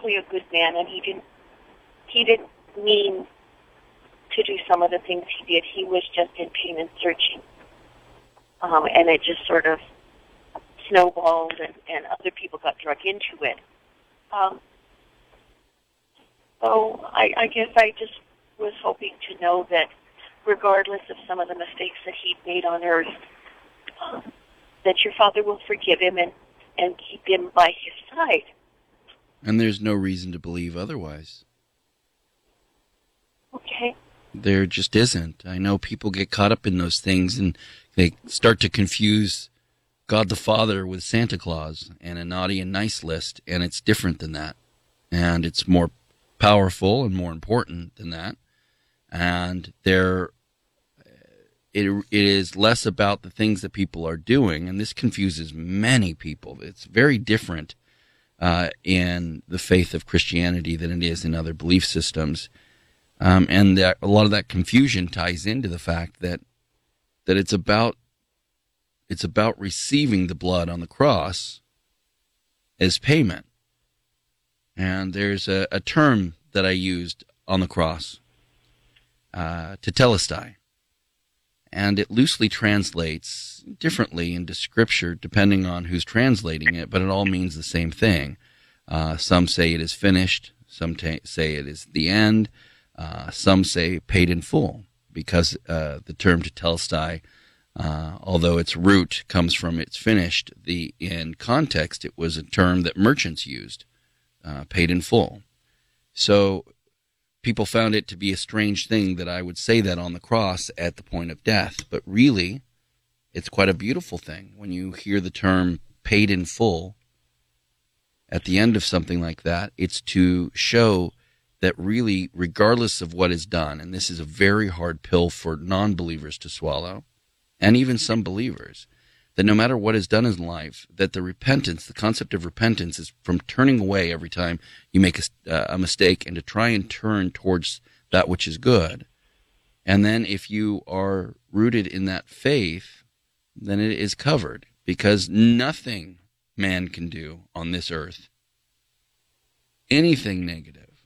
probably a good man, and he didn't mean to do some of the things he did. He was just in pain and searching. And it just sort of snowballed, and other people got drug into it. So I guess I just was hoping to know that regardless of some of the mistakes that he made on earth, that your Father will forgive him and keep him by his side. And there's no reason to believe otherwise. Okay. There just isn't. I know people get caught up in those things, and they start to confuse God the Father with Santa Claus and a naughty and nice list, and it's different than that. And it's more powerful and more important than that. And it is less about the things that people are doing, and this confuses many people. It's very different in the faith of Christianity than it is in other belief systems. And a lot of that confusion ties into the fact that it's about receiving the blood on the cross as payment. And there's a term that I used on the cross, tetelestai. And it loosely translates differently into Scripture depending on who's translating it, but it all means the same thing. Some say it is finished. Some say it is the end. Some say paid in full, because the term tetelestai, although its root comes from it's finished, in context it was a term that merchants used, paid in full. So people found it to be a strange thing that I would say that on the cross at the point of death, but really it's quite a beautiful thing when you hear the term paid in full at the end of something like that. It's to show that really, regardless of what is done, and this is a very hard pill for non-believers to swallow, and even some believers, that no matter what is done in life, that the repentance, the concept of repentance, is from turning away every time you make a mistake and to try and turn towards that which is good. And then if you are rooted in that faith, then it is covered, because nothing man can do on this earth, anything negative,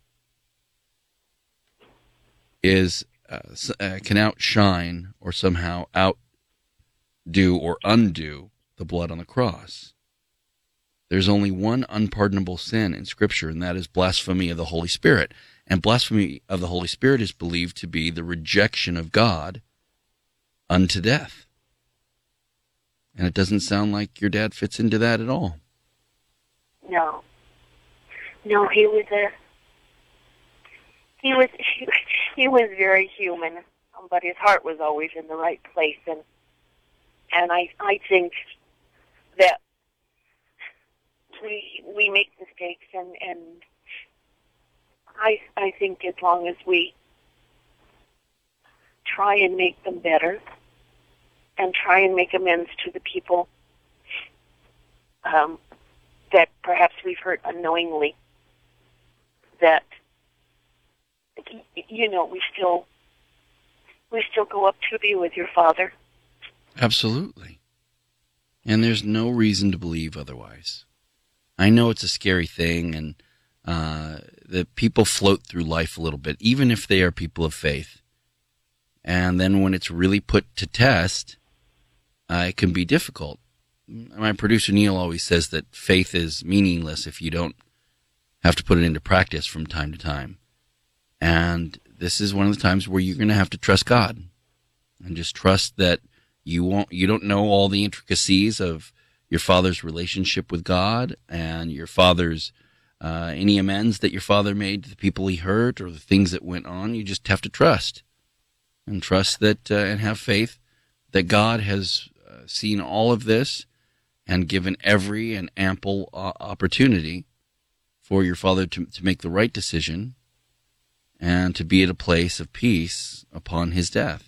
can outshine or somehow outdo or undo the blood on the cross. There's only one unpardonable sin in Scripture, and that is blasphemy of the Holy Spirit. And blasphemy of the Holy Spirit is believed to be the rejection of God unto death. And it doesn't sound like your dad fits into that at all. No, he was very human, but his heart was always in the right place, and I think that we make mistakes, and I think as long as we try and make them better and try and make amends to the people that perhaps we've hurt unknowingly, that we still go up to be with your Father. Absolutely. And there's no reason to believe otherwise. I know it's a scary thing, and that people float through life a little bit, even if they are people of faith. And then when it's really put to test, it can be difficult. My producer Neil always says that faith is meaningless if you don't have to put it into practice from time to time. And this is one of the times where you're going to have to trust God, and just trust that you don't know all the intricacies of your father's relationship with God and your father's any amends that your father made to the people he hurt or the things that went on. You just have to trust, and trust that and have faith that God has seen all of this and given every and ample opportunity for your father to make the right decision and to be at a place of peace upon his death.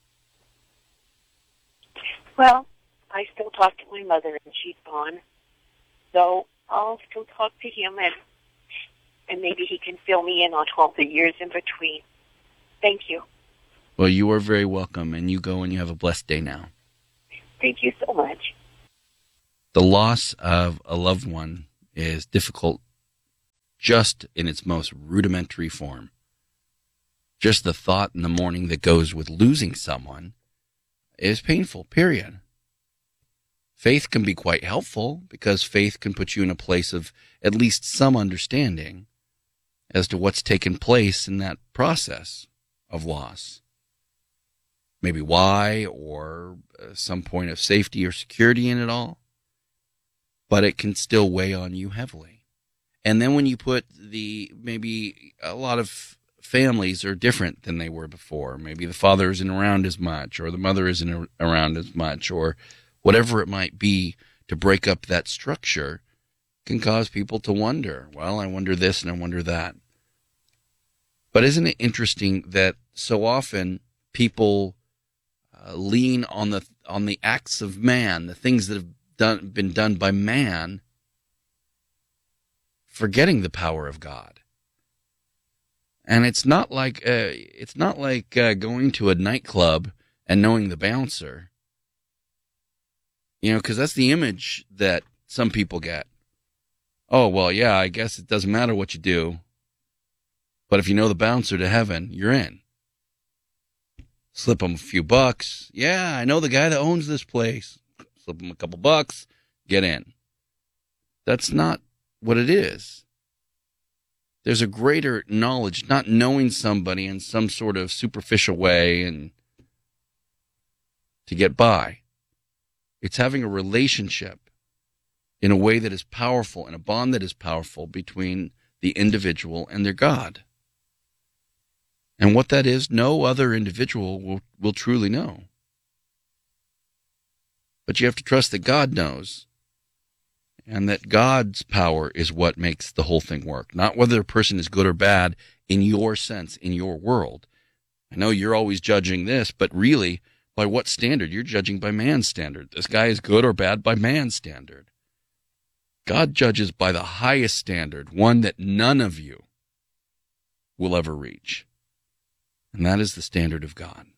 Well, I still talk to my mother, and she's gone. So I'll still talk to him, and maybe he can fill me in on all the years in between. Thank you. Well, you are very welcome, and you go and you have a blessed day now. Thank you so much. The loss of a loved one is difficult just in its most rudimentary form. Just the thought in the morning that goes with losing someone is painful, period. Faith can be quite helpful because faith can put you in a place of at least some understanding as to what's taken place in that process of loss. Maybe why, or some point of safety or security in it all. But it can still weigh on you heavily. And then when you put maybe a lot of families are different than they were before. Maybe the father isn't around as much, or the mother isn't around as much, or whatever it might be to break up that structure can cause people to wonder, well, I wonder this and I wonder that. But isn't it interesting that so often people lean on the acts of man, the things that have been done by man, forgetting the power of God? And it's not like going to a nightclub and knowing the bouncer, because that's the image that some people get. Oh, well, yeah, I guess it doesn't matter what you do, but if you know the bouncer to heaven, you're in. Slip him a few bucks. Yeah, I know the guy that owns this place. Slip him a couple bucks, get in. That's not what it is. There's a greater knowledge, not knowing somebody in some sort of superficial way and to get by. It's having a relationship in a way that is powerful, in a bond that is powerful between the individual and their God. And what that is, no other individual will truly know. But you have to trust that God knows, and that God's power is what makes the whole thing work, not whether a person is good or bad in your sense, in your world. I know you're always judging this, but really, by what standard? You're judging by man's standard. This guy is good or bad by man's standard. God judges by the highest standard, one that none of you will ever reach. And that is the standard of God.